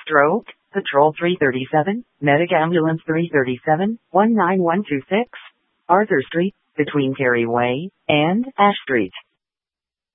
Stroke, Patrol 337, Medic Ambulance 337, 19126, Arthur Street, between Terry Way and Ash Street.